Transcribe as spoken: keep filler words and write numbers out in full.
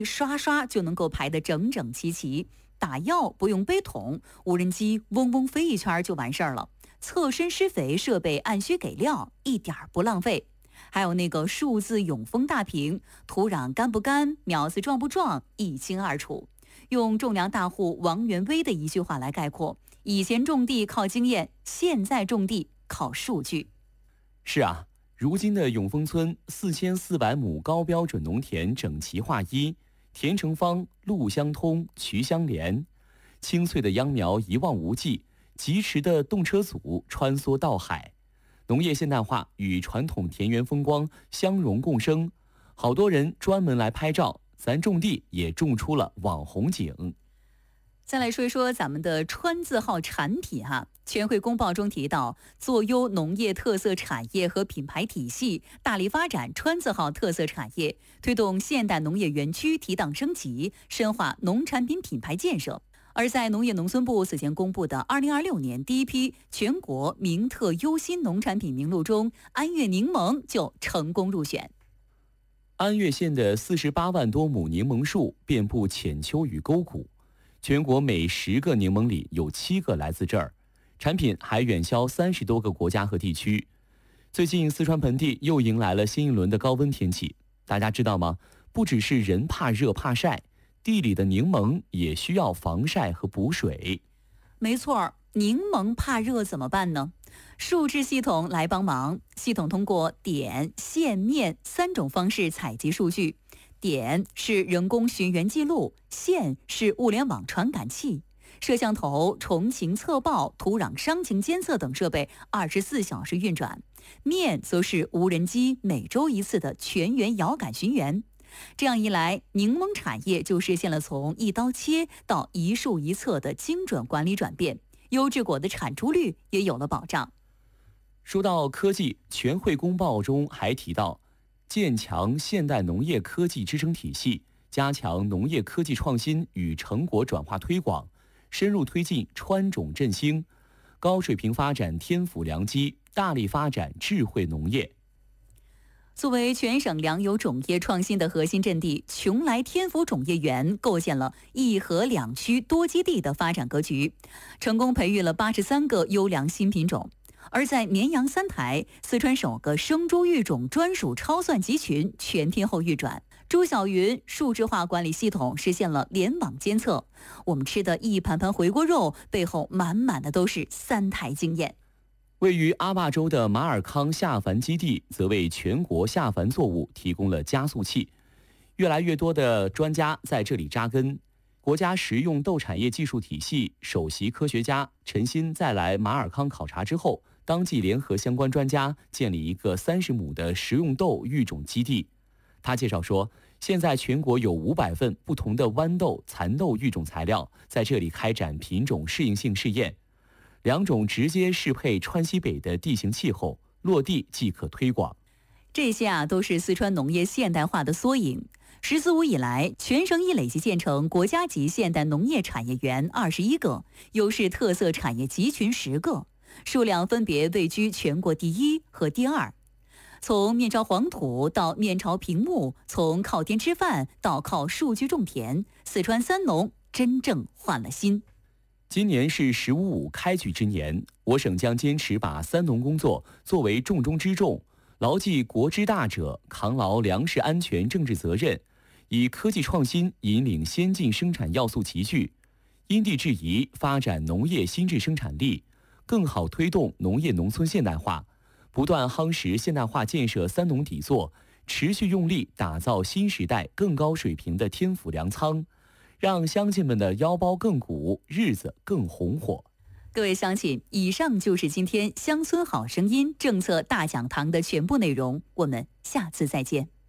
刷刷就能够排得整整齐齐。打药不用背桶，无人机嗡嗡飞一圈就完事儿了。侧身施肥设备按需给料，一点儿不浪费。还有那个数字永丰大屏，土壤干不干，苗子壮不壮，一清二楚。用种粮大户王元威的一句话来概括：以前种地靠经验，现在种地靠数据。 是啊，如今的永丰村四千四百亩高标准农田整齐划一，田成方，路相通，渠相连，青翠的秧苗一望无际，疾驰的动车组穿梭道海，农业现代化与传统田园风光相融共生，好多人专门来拍照，咱种地也种出了网红景。 再来说一说咱们的川字号产品哈，全会公报中提到，做优农业特色产业和品牌体系，大力发展川字号特色产业，推动现代农业园区提档升级，深化农产品品牌建设。而在农业农村部此前公布的二零二六年第一批全国名特优新农产品名录中，安岳柠檬就成功入选。 安岳县的四十八万多亩柠檬树遍布浅丘与沟谷，全国每十个柠檬里有七个来自这儿，产品还远销三十多个国家和地区。最近四川盆地又迎来了新一轮的高温天气，大家知道吗？不只是人怕热怕晒，地里的柠檬也需要防晒和补水。 没错，柠檬怕热怎么办呢？数字系统来帮忙，系统通过点、线、面三种方式采集数据。点是人工寻源记录，线是物联网传感器，摄像头、虫情测报、土壤伤情监测等设备二十四小时运转。面则是无人机每周一次的全员遥感寻源。这样一来，柠檬产业就实现了从一刀切到一树一册的精准管理转变，优质果的产出率也有了保障。 说到科技，全会公报中还提到，建强现代农业科技支撑体系，加强农业科技创新与成果转化推广，深入推进川种振兴，高水平发展天府良机，大力发展智慧农业。 作为全省粮油种业创新的核心阵地，邛崃天府种业园构建了一河两区多基地的发展格局，成功培育了八十三个优良新品种。而在绵阳三台，四川首个生猪育种专属超算集群全天候运转，猪小云数字化管理系统实现了联网监测。我们吃的一盘盘回锅肉背后满满的都是三台经验。 位于阿坝州的马尔康下繁基地则为全国下繁作物提供了加速器，越来越多的专家在这里扎根。国家食用豆产业技术体系首席科学家陈鑫在来马尔康考察之后，当即联合相关专家建立一个三十亩的食用豆育种基地。他介绍说，现在全国有五百份不同的豌豆、蚕豆育种材料在这里开展品种适应性试验，两种直接适配川西北的地形气候，落地即可推广。 这些啊都是四川农业现代化的缩影。十四五以来，全省已累计建成国家级现代农业产业园二十一个，优势特色产业集群十个，数量分别位居全国第一和第二。从面朝黄土到面朝屏幕，从靠天吃饭到靠数据种田，四川三农真正换了心。 今年是“十五五”开局之年，我省将坚持把三农工作作为重中之重，牢记国之大者，扛牢粮食安全政治责任，以科技创新引领先进生产要素集聚，因地制宜发展农业新质生产力，更好推动农业农村现代化，不断夯实现代化建设三农底座，持续用力打造新时代更高水平的天府粮仓，让乡亲们的腰包更鼓，日子更红火。 各位乡亲，以上就是今天乡村好声音政策大讲堂的全部内容，我们下次再见。